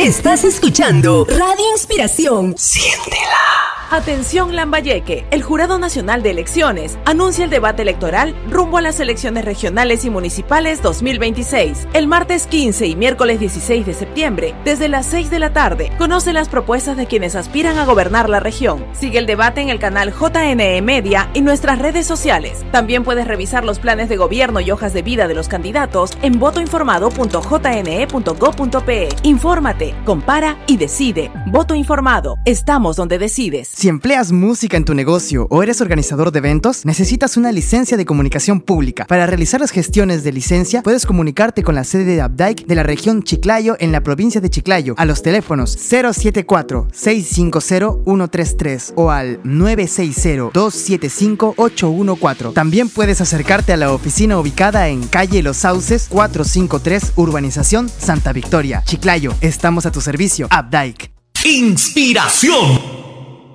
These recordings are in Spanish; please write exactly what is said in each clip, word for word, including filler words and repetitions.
Estás escuchando Radio Inspiración. Siéntela. Atención Lambayeque, el Jurado Nacional de Elecciones anuncia el debate electoral rumbo a las elecciones regionales y municipales dos mil veintiséis. El martes quince y miércoles dieciséis de septiembre, desde las seis de la tarde, conoce las propuestas de quienes aspiran a gobernar la región. Sigue el debate en el canal J N E Media y nuestras redes sociales. También puedes revisar los planes de gobierno y hojas de vida de los candidatos en votoinformado punto j n e punto gob punto pe. Infórmate, compara y decide. Voto informado. Estamos donde decides. Si empleas música en tu negocio o eres organizador de eventos, necesitas una licencia de comunicación pública. Para realizar las gestiones de licencia, puedes comunicarte con la sede de Abdaic de la región Chiclayo en la provincia de Chiclayo a los teléfonos cero siete cuatro, seis cinco cero, uno tres tres o al nueve seis cero, dos siete cinco, ocho uno cuatro. También puedes acercarte a la oficina ubicada en calle Los Sauces cuatrocientos cincuenta y tres, Urbanización Santa Victoria, Chiclayo. Estamos a tu servicio, Abdaic. Inspiración.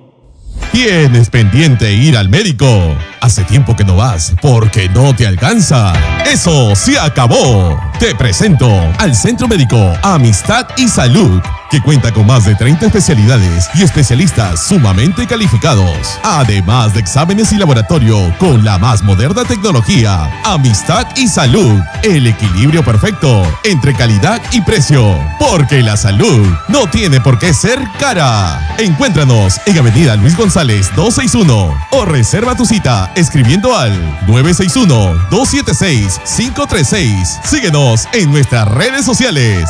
¿Tienes pendiente ir al médico? Hace tiempo que no vas porque no te alcanza. ¡Eso se acabó! Te presento al Centro Médico Amistad y Salud, que cuenta con más de treinta especialidades y especialistas sumamente calificados, además de exámenes y laboratorio con la más moderna tecnología. Amistad y Salud, el equilibrio perfecto entre calidad y precio, porque la salud no tiene por qué ser cara. Encuéntranos en Avenida Luis González doscientos sesenta y uno o reserva tu cita escribiendo al nueve seis uno, dos siete seis, cinco tres seis. Síguenos en nuestras redes sociales.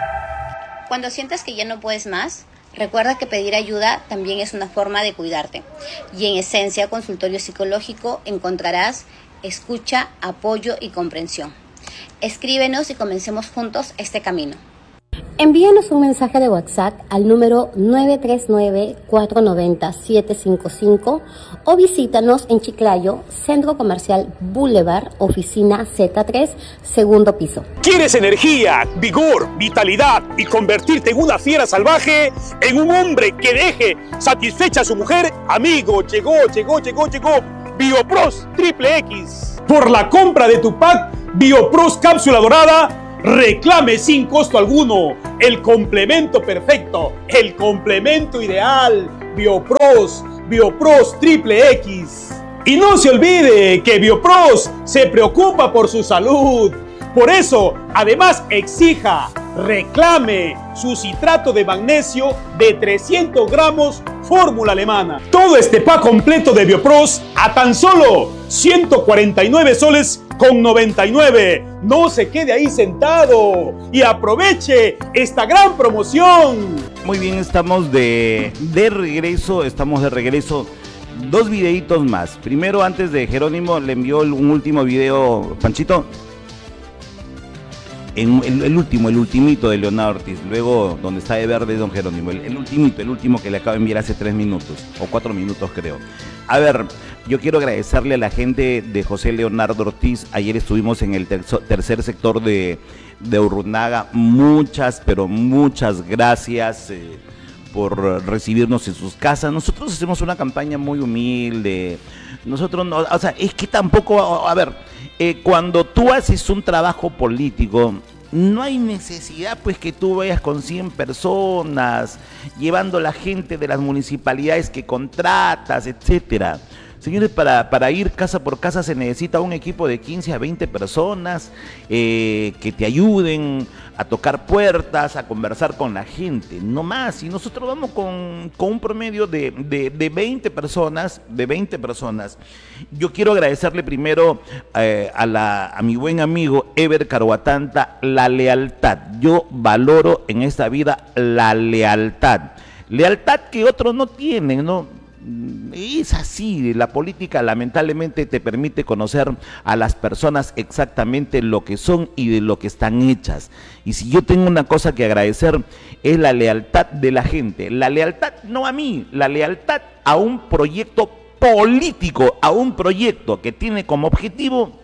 Cuando sientas que ya no puedes más, recuerda que pedir ayuda también es una forma de cuidarte. Y en Esencia Consultorio Psicológico encontrarás escucha, apoyo y comprensión. Escríbenos y comencemos juntos este camino. Envíanos un mensaje de WhatsApp al número nueve tres nueve, cuatro nueve cero, siete cinco cinco o visítanos en Chiclayo, Centro Comercial Boulevard, oficina Z tres, segundo piso. ¿Quieres energía, vigor, vitalidad y convertirte en una fiera salvaje? En un hombre que deje satisfecha a su mujer. Amigo, llegó, llegó, llegó, llegó Biopros Triple X. Por la compra de tu pack Biopros Cápsula Dorada, reclame sin costo alguno el complemento perfecto, el complemento ideal, Biopros, Biopros Triple X. Y no se olvide que Biopros se preocupa por su salud. Por eso, además, exija, reclame su citrato de magnesio de trescientos gramos, fórmula alemana. Todo este pack completo de Biopros a tan solo ciento cuarenta y nueve soles con noventa y nueve. No se quede ahí sentado y aproveche esta gran promoción. Muy bien, estamos de, de regreso, estamos de regreso. Dos videitos más. Primero, antes de Jerónimo, le envió un último video, Panchito. En el, el último, el ultimito de Leonardo Ortiz, luego donde está de verde don Jerónimo, el, el ultimito, el último que le acabo de enviar hace tres minutos, o cuatro minutos creo. A ver, yo quiero agradecerle a la gente de José Leonardo Ortiz. Ayer estuvimos en el terzo, tercer sector de, de Urrunaga. Muchas, pero muchas gracias eh, por recibirnos en sus casas. Nosotros hacemos una campaña muy humilde. Nosotros no, o sea, es que tampoco, a ver, eh, cuando tú haces un trabajo político, no hay necesidad pues que tú vayas con cien personas, llevando la gente de las municipalidades que contratas, etcétera. Señores, para, para ir casa por casa se necesita un equipo de quince a veinte personas eh, que te ayuden a tocar puertas, a conversar con la gente, no más. Y nosotros vamos con, con un promedio de, de, de veinte personas, de veinte personas. Yo quiero agradecerle primero eh, a, la, a mi buen amigo Ever Caruatanta la lealtad. Yo valoro en esta vida la lealtad. Lealtad que otros no tienen, ¿no? Es así, la política lamentablemente te permite conocer a las personas exactamente lo que son y de lo que están hechas. Y si yo tengo una cosa que agradecer es la lealtad de la gente, la lealtad no a mí, la lealtad a un proyecto político, a un proyecto que tiene como objetivo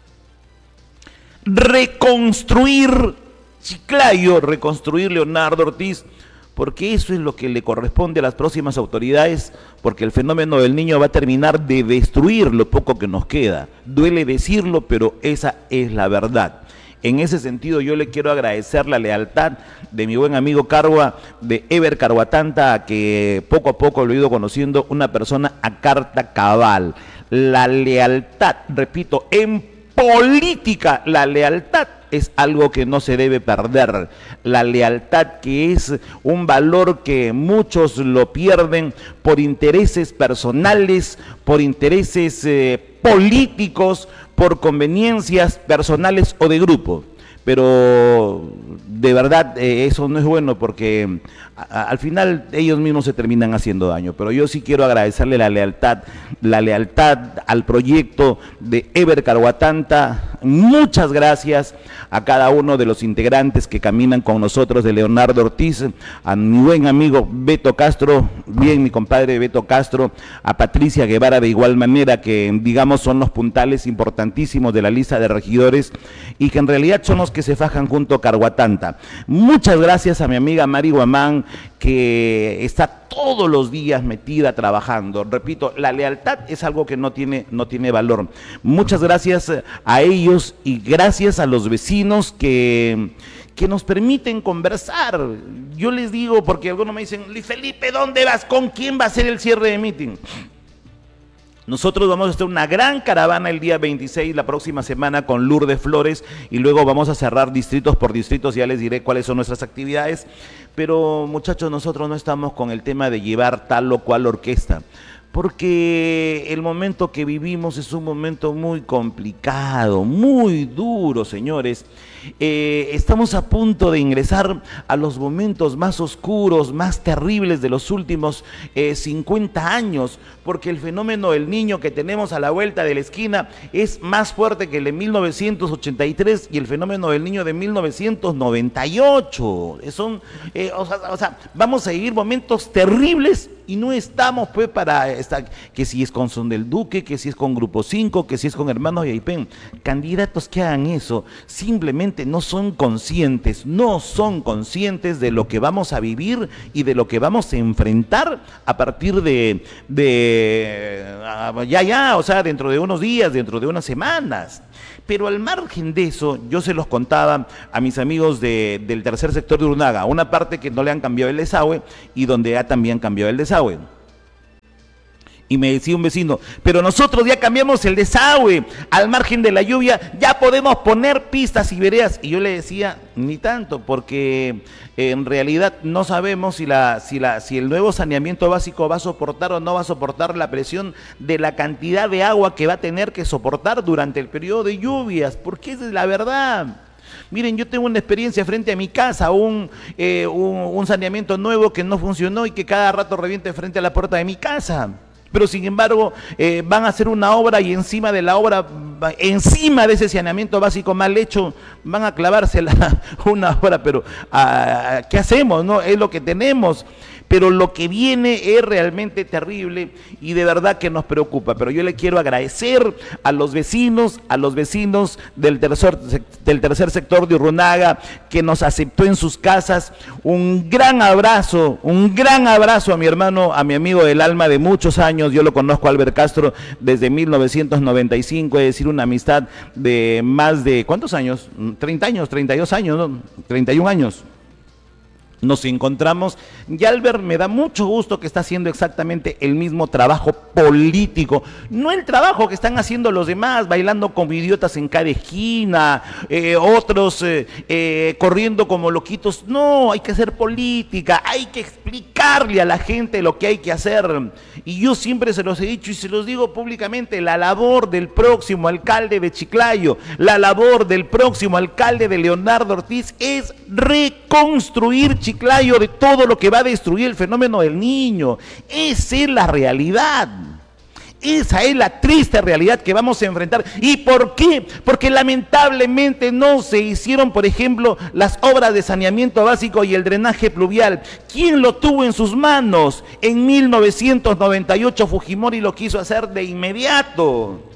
reconstruir Chiclayo, reconstruir Leonardo Ortiz, porque eso es lo que le corresponde a las próximas autoridades, porque el fenómeno del Niño va a terminar de destruir lo poco que nos queda. Duele decirlo, pero esa es la verdad. En ese sentido, yo le quiero agradecer la lealtad de mi buen amigo Cargua, de Ever Carguatanta, que poco a poco lo he ido conociendo, una persona a carta cabal. La lealtad, repito, en política, la lealtad es algo que no se debe perder. La lealtad, que es un valor que muchos lo pierden por intereses personales, por intereses eh, políticos, por conveniencias personales o de grupo. Pero de verdad eh, eso no es bueno, porque a, a, al final ellos mismos se terminan haciendo daño. Pero yo sí quiero agradecerle la lealtad, la lealtad al proyecto de Ever Carguatanta. Muchas gracias a cada uno de los integrantes que caminan con nosotros, de Leonardo Ortiz, a mi buen amigo Beto Castro, bien mi compadre Beto Castro, a Patricia Guevara de igual manera, que digamos son los puntales importantísimos de la lista de regidores y que en realidad son los que se fajan junto a Carguatanta. Muchas gracias a mi amiga Mari Guamán, que está todos los días metida trabajando. Repito, la lealtad es algo que no tiene, no tiene valor. Muchas gracias a ellos y gracias a los vecinos que, que nos permiten conversar. Yo les digo, porque algunos me dicen, Luis Felipe, ¿dónde vas? ¿Con quién va a ser el cierre de meeting? Nosotros vamos a hacer una gran caravana el día veintiséis, la próxima semana, con Lourdes Flores, y luego vamos a cerrar distritos por distritos, ya les diré cuáles son nuestras actividades. Pero muchachos, nosotros no estamos con el tema de llevar tal o cual orquesta, porque el momento que vivimos es un momento muy complicado, muy duro, señores. Eh, estamos a punto de ingresar a los momentos más oscuros, más terribles de los últimos eh, cincuenta años, porque el fenómeno del niño que tenemos a la vuelta de la esquina es más fuerte que el de mil novecientos ochenta y tres y el fenómeno del niño de mil novecientos noventa y ocho. Son, eh, o sea, o sea, vamos a vivir momentos terribles y no estamos pues para estar, que si es con Son del Duque, que si es con Grupo cinco, que si es con Hermanos Yaipen. Candidatos que hagan eso simplemente no son conscientes, no son conscientes de lo que vamos a vivir y de lo que vamos a enfrentar a partir de, de ya, ya, o sea, dentro de unos días, dentro de unas semanas. Pero al margen de eso, yo se los contaba a mis amigos de, del tercer sector de Urnaga, una parte que no le han cambiado el desagüe y donde ya también cambió el desagüe. Y me decía un vecino, pero nosotros ya cambiamos el desagüe, al margen de la lluvia ya podemos poner pistas y veredas. Y yo le decía, ni tanto, porque en realidad no sabemos si, la, si, la, si el nuevo saneamiento básico va a soportar o no va a soportar la presión de la cantidad de agua que va a tener que soportar durante el periodo de lluvias, porque esa es la verdad. Miren, yo tengo una experiencia frente a mi casa, un, eh, un, un saneamiento nuevo que no funcionó y que cada rato reviente frente a la puerta de mi casa. Pero sin embargo eh, van a hacer una obra y encima de la obra, encima de ese saneamiento básico mal hecho, van a clavársela una obra, pero uh, ¿qué hacemos? No? Es lo que tenemos. Pero lo que viene es realmente terrible y de verdad que nos preocupa. Pero yo le quiero agradecer a los vecinos, a los vecinos del tercer, del tercer sector de Urrunaga, que nos aceptó en sus casas. Un gran abrazo, un gran abrazo a mi hermano, a mi amigo del alma de muchos años. Yo lo conozco a Albert Castro desde mil novecientos noventa y cinco, es decir, una amistad de más de, ¿cuántos años? treinta años, treinta y dos años, ¿no? treinta y un años. Nos encontramos y Albert me da mucho gusto que está haciendo exactamente el mismo trabajo político, no el trabajo que están haciendo los demás, bailando como idiotas en cada esquina, eh, otros eh, eh, corriendo como loquitos. No, hay que hacer política, hay que explicarle a la gente lo que hay que hacer. Y yo siempre se los he dicho y se los digo públicamente, la labor del próximo alcalde de Chiclayo, la labor del próximo alcalde de Leonardo Ortiz es reconstruir Chiclayo de todo lo que va a destruir el fenómeno del niño. Esa es la realidad. Esa es la triste realidad que vamos a enfrentar. ¿Y por qué? Porque lamentablemente no se hicieron, por ejemplo, las obras de saneamiento básico y el drenaje pluvial. ¿Quién lo tuvo en sus manos? En mil novecientos noventa y ocho Fujimori lo quiso hacer de inmediato.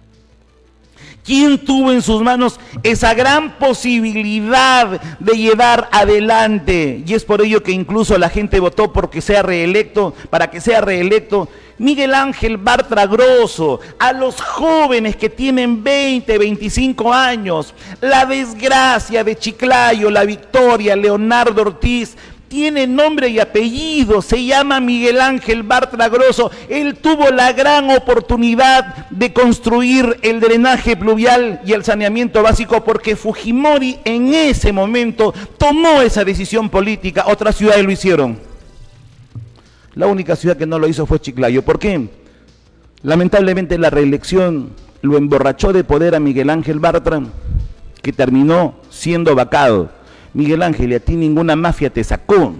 ¿Quién tuvo en sus manos esa gran posibilidad de llevar adelante? Y es por ello que incluso la gente votó porque sea reelecto, para que sea reelecto. Miguel Ángel Bartra Grosso, a los jóvenes que tienen veinte, veinticinco años, la desgracia de Chiclayo, la victoria, Leonardo Ortiz, tiene nombre y apellido, se llama Miguel Ángel Bartra Grosso. Él tuvo la gran oportunidad de construir el drenaje pluvial y el saneamiento básico porque Fujimori en ese momento tomó esa decisión política. Otras ciudades lo hicieron. La única ciudad que no lo hizo fue Chiclayo. ¿Por qué? Lamentablemente la reelección lo emborrachó de poder a Miguel Ángel Bartra, que terminó siendo vacado. Miguel Ángel, y a ti ninguna mafia te sacó.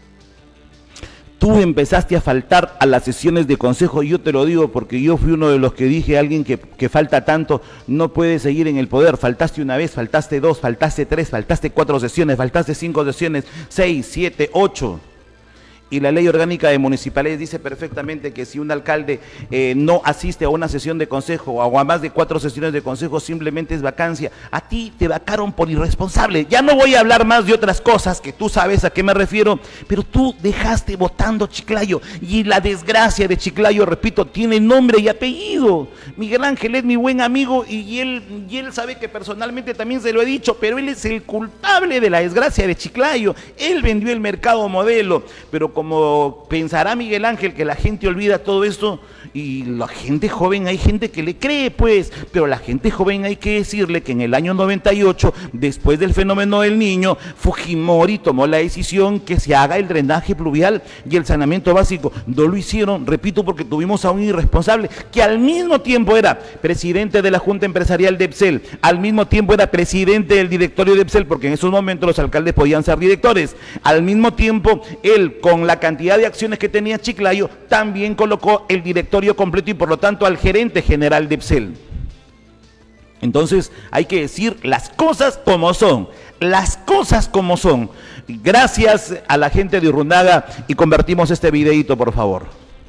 Tú empezaste a faltar a las sesiones de consejo, y yo te lo digo porque yo fui uno de los que dije a alguien que, que falta tanto, no puede seguir en el poder. Faltaste una vez, faltaste dos, faltaste tres, faltaste cuatro sesiones, faltaste cinco sesiones, seis, siete, ocho. Y la ley orgánica de municipalidades dice perfectamente que si un alcalde eh, no asiste a una sesión de consejo o a más de cuatro sesiones de consejo, simplemente es vacancia. A ti te vacaron por irresponsable. Ya no voy a hablar más de otras cosas, que tú sabes a qué me refiero, pero tú dejaste votando Chiclayo. Y la desgracia de Chiclayo, repito, tiene nombre y apellido. Miguel Ángel es mi buen amigo y, y, él, y él sabe que personalmente también se lo he dicho, pero él es el culpable de la desgracia de Chiclayo. Él vendió el mercado modelo, pero como pensará Miguel Ángel que la gente olvida todo esto, y la gente joven, hay gente que le cree pues, pero la gente joven hay que decirle que en el año noventa y ocho, después del fenómeno del Niño, Fujimori tomó la decisión que se haga el drenaje pluvial y el saneamiento básico. No lo hicieron, repito, porque tuvimos a un irresponsable que al mismo tiempo era presidente de la Junta Empresarial de EPSEL, al mismo tiempo era presidente del directorio de EPSEL, porque en esos momentos los alcaldes podían ser directores, al mismo tiempo él, con la cantidad de acciones que tenía Chiclayo, también colocó el directorio completo y por lo tanto al gerente general de EPSEL. Entonces hay que decir las cosas como son, las cosas como son. Gracias a la gente de Urrunaga, y convertimos este videito, por favor.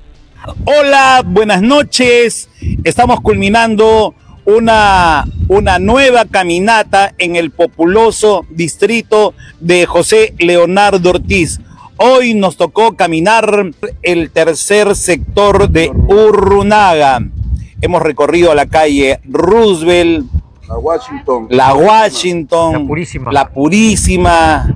Hola, buenas noches. Estamos culminando una, una nueva caminata en el populoso distrito de José Leonardo Ortiz. Hoy nos tocó caminar el tercer sector de Urrunaga. Hemos recorrido la calle Roosevelt, la Washington, la Washington, la Purísima, la Purísima,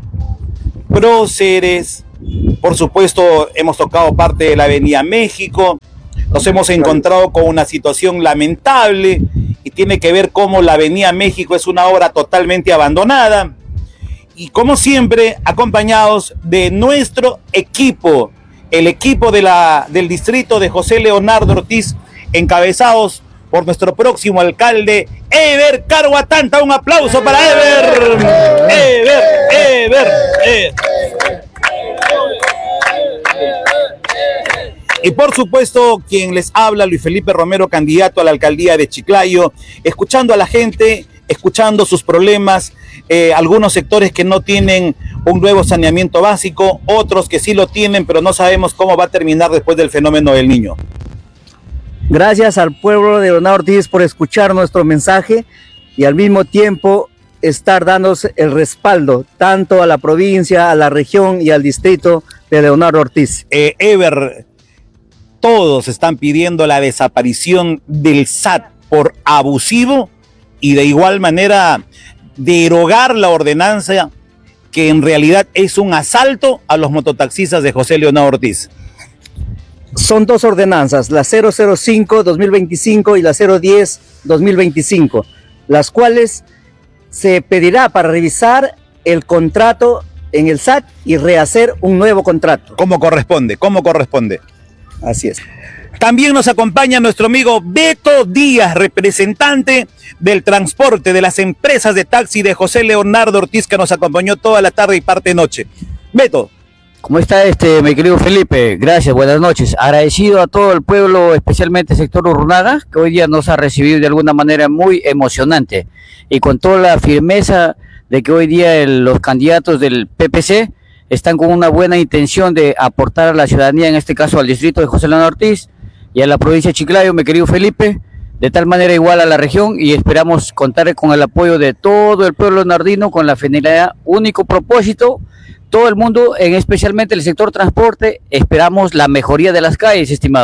Próceres. Por supuesto, hemos tocado parte de la Avenida México. Nos hemos encontrado con una situación lamentable y tiene que ver cómo la Avenida México es una obra totalmente abandonada. Y como siempre, acompañados de nuestro equipo, el equipo de la, del distrito de José Leonardo Ortiz, encabezados por nuestro próximo alcalde, Eber Carhuatanta. Un aplauso para Eber. Eber, Eber, Eber. Y por supuesto, quien les habla, Luis Felipe Romero, candidato a la alcaldía de Chiclayo, escuchando a la gente, escuchando sus problemas, eh, algunos sectores que no tienen un nuevo saneamiento básico, otros que sí lo tienen, pero no sabemos cómo va a terminar después del fenómeno del Niño. Gracias al pueblo de Leonardo Ortiz por escuchar nuestro mensaje y al mismo tiempo estar dándose el respaldo tanto a la provincia, a la región y al distrito de Leonardo Ortiz. Eh, Eber, todos están pidiendo la desaparición del S A T por abusivo y de igual manera derogar la ordenanza que en realidad es un asalto a los mototaxistas de José Leonardo Ortiz. Son dos ordenanzas, la cero cero cinco dos mil veinticinco y la cero diez dos mil veinticinco, las cuales se pedirá para revisar el contrato en el S A T y rehacer un nuevo contrato. ¿Cómo corresponde? ¿Cómo corresponde? Así es. También nos acompaña nuestro amigo Beto Díaz, representante del transporte de las empresas de taxi de José Leonardo Ortiz, que nos acompañó toda la tarde y parte de noche. Beto. ¿Cómo está este, mi querido Felipe? Gracias, buenas noches. Agradecido a todo el pueblo, especialmente el sector Urrunaga, que hoy día nos ha recibido de alguna manera muy emocionante. Y con toda la firmeza de que hoy día el, los candidatos del P P C están con una buena intención de aportar a la ciudadanía, en este caso al distrito de José Leonardo Ortiz y a la provincia de Chiclayo, mi querido Felipe, de tal manera igual a la región, y esperamos contar con el apoyo de todo el pueblo nardino con la finalidad, único propósito, todo el mundo, en especialmente el sector transporte, esperamos la mejoría de las calles, estimado.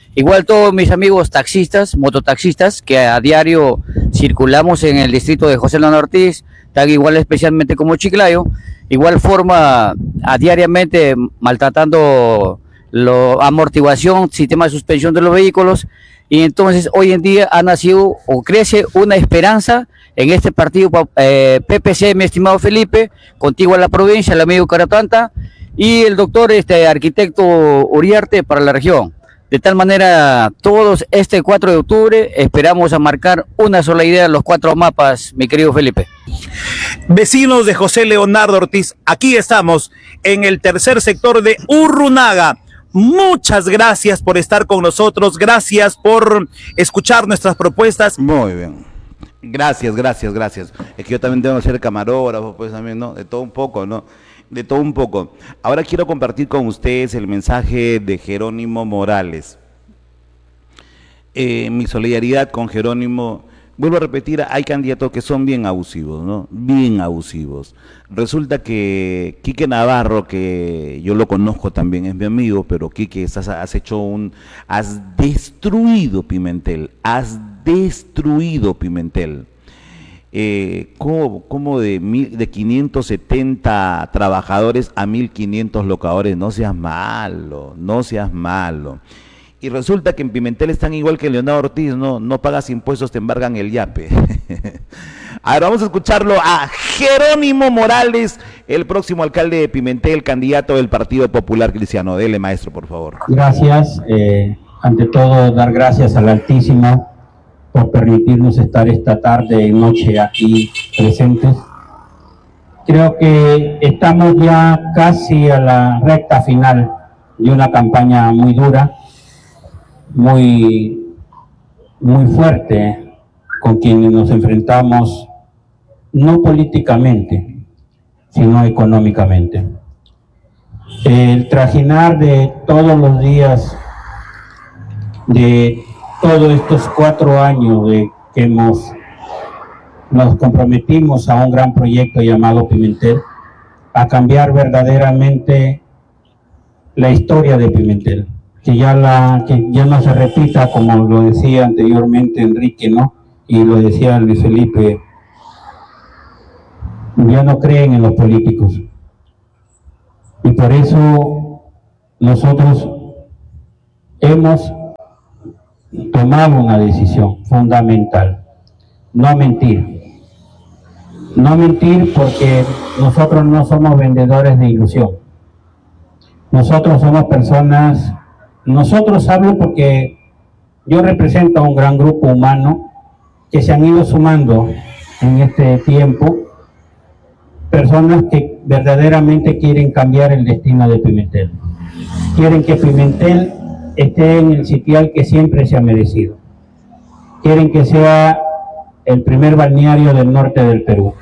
Igual todos mis amigos taxistas, mototaxistas, que a diario circulamos en el distrito de José Leonardo Ortiz, tan igual especialmente como Chiclayo, igual forma a diariamente maltratando la amortiguación, sistema de suspensión de los vehículos, y entonces hoy en día ha nacido o crece una esperanza en este partido eh, P P C, mi estimado Felipe, contigo a la provincia, el amigo Caratanta, y el doctor este arquitecto Uriarte para la región. De tal manera, todos este cuatro de octubre esperamos a marcar una sola idea, los cuatro mapas, mi querido Felipe. Vecinos de José Leonardo Ortiz, aquí estamos en el tercer sector de Urrunaga. Muchas gracias por estar con nosotros, gracias por escuchar nuestras propuestas. Muy bien. Gracias, gracias, gracias. Es que yo también tengo que ser camarógrafo, pues también, ¿no? De todo un poco, ¿no? De todo un poco. Ahora quiero compartir con ustedes el mensaje de Jerónimo Morales. Eh, mi solidaridad con Jerónimo. Vuelvo a repetir, hay candidatos que son bien abusivos, ¿no? Bien abusivos. Resulta que Quique Navarro, que yo lo conozco también, es mi amigo, pero Quique, estás, has hecho un... Has destruido Pimentel, has destruido Pimentel. Eh, ¿cómo, cómo de, mil, de quinientos setenta trabajadores a mil quinientos locadores? No seas malo, no seas malo. Y resulta que en Pimentel están igual que Leonardo Ortiz, no, no pagas impuestos, te embargan el yape. Ahora vamos a escucharlo a Jerónimo Morales, el próximo alcalde de Pimentel, candidato del Partido Popular Cristiano. Dele, maestro, por favor. Gracias. Eh, ante todo, dar gracias al Altísimo por permitirnos estar esta tarde y noche aquí presentes. Creo que estamos ya casi a la recta final de una campaña muy dura, muy, muy fuerte, con quienes nos enfrentamos, no políticamente, sino económicamente. El trajinar de todos los días, de todos estos cuatro años de que hemos, nos comprometimos a un gran proyecto llamado Pimentel, a cambiar verdaderamente la historia de Pimentel. Que ya, la, que ya no se repita, como lo decía anteriormente Enrique, ¿no? Y lo decía Luis Felipe, ya no creen en los políticos. Y por eso nosotros hemos tomado una decisión fundamental: no mentir. No mentir porque nosotros no somos vendedores de ilusión. Nosotros somos personas... Nosotros hablo porque yo represento a un gran grupo humano que se han ido sumando en este tiempo, personas que verdaderamente quieren cambiar el destino de Pimentel. Quieren que Pimentel esté en el sitial que siempre se ha merecido. Quieren que sea el primer balneario del norte del Perú.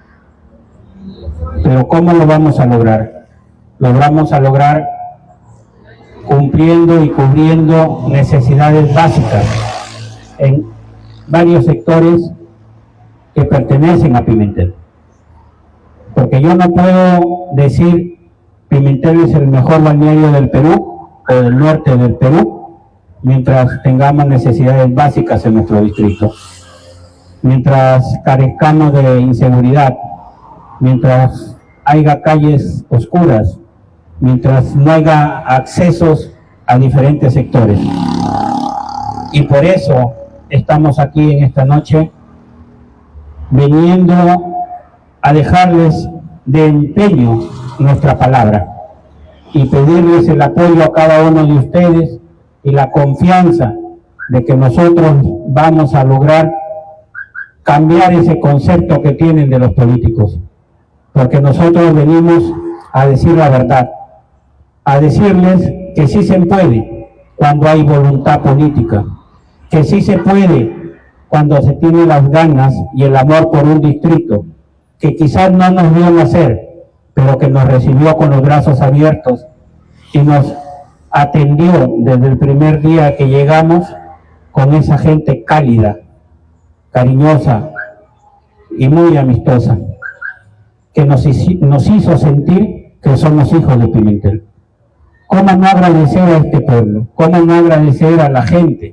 Pero ¿cómo lo vamos a lograr? Lo vamos a lograr cumpliendo y cubriendo necesidades básicas en varios sectores que pertenecen a Pimentel. Porque yo no puedo decir Pimentel es el mejor balneario del Perú o del norte del Perú mientras tengamos necesidades básicas en nuestro distrito, mientras carezcamos de inseguridad, mientras haya calles oscuras, mientras no haya accesos a diferentes sectores. Y por eso estamos aquí en esta noche, viniendo a dejarles de empeño nuestra palabra y pedirles el apoyo a cada uno de ustedes y la confianza de que nosotros vamos a lograr cambiar ese concepto que tienen de los políticos, porque nosotros venimos a decir la verdad, a decirles que sí se puede cuando hay voluntad política, que sí se puede cuando se tiene las ganas y el amor por un distrito, que quizás no nos vio nacer, pero que nos recibió con los brazos abiertos y nos atendió desde el primer día que llegamos con esa gente cálida, cariñosa y muy amistosa, que nos, nos hizo sentir que somos hijos de Pimentel. ¿Cómo no agradecer a este pueblo? ¿Cómo no agradecer a la gente?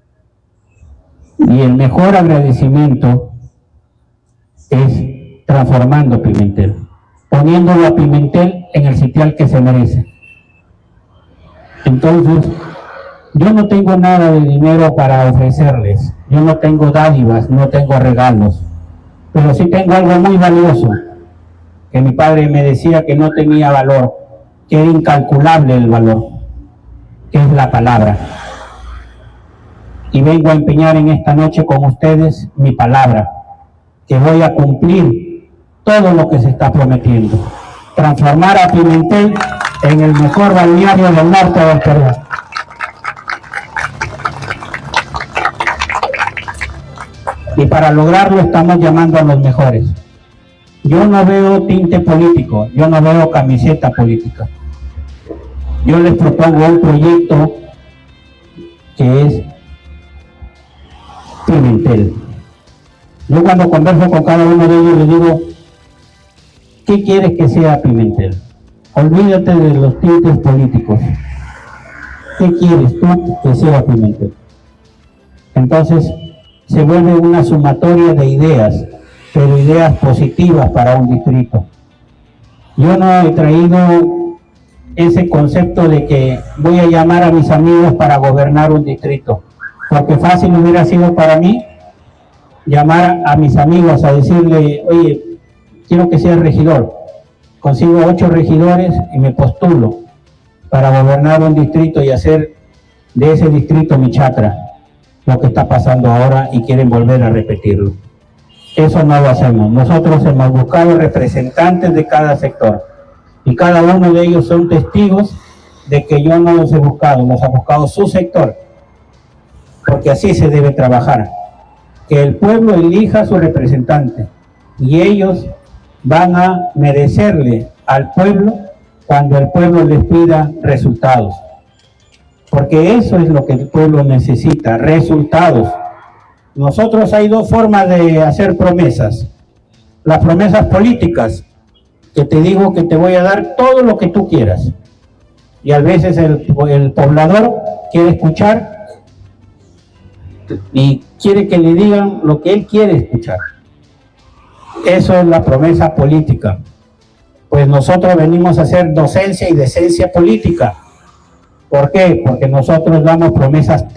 Y el mejor agradecimiento es transformando Pimentel, poniéndolo a Pimentel en el sitial que se merece. Entonces, yo no tengo nada de dinero para ofrecerles, yo no tengo dádivas, no tengo regalos, pero sí tengo algo muy valioso, que mi padre me decía que no tenía valor, que era incalculable el valor, que es la palabra. Y vengo a empeñar en esta noche con ustedes mi palabra, que voy a cumplir todo lo que se está prometiendo, transformar a Pimentel en el mejor balneario del norte del Perú. Y para lograrlo estamos llamando a los mejores. Yo no veo tinte político, yo no veo camiseta política. Yo les propongo un proyecto que es Pimentel. Yo cuando converso con cada uno de ellos les digo, ¿qué quieres que sea Pimentel? Olvídate de los tintes políticos. ¿Qué quieres tú que sea Pimentel? Entonces se vuelve una sumatoria de ideas, pero ideas positivas para un distrito. Yo no he traído ese concepto de que voy a llamar a mis amigos para gobernar un distrito, porque fácil hubiera sido para mí llamar a mis amigos a decirle, oye, quiero que seas regidor, consigo ocho regidores y me postulo para gobernar un distrito y hacer de ese distrito mi chacra, lo que está pasando ahora y quieren volver a repetirlo. Eso no lo hacemos. Nosotros hemos buscado representantes de cada sector y cada uno de ellos son testigos de que yo no los he buscado, los ha buscado su sector, porque así se debe trabajar, que el pueblo elija a su representante y ellos van a merecerle al pueblo cuando el pueblo les pida resultados, porque eso es lo que el pueblo necesita, resultados. Nosotros hay dos formas de hacer promesas. Las promesas políticas, que te digo que te voy a dar todo lo que tú quieras, y a veces el, el poblador quiere escuchar y quiere que le digan lo que él quiere escuchar. Eso es la promesa política. Pues nosotros venimos a hacer docencia y decencia política. ¿Por qué? Porque nosotros damos promesas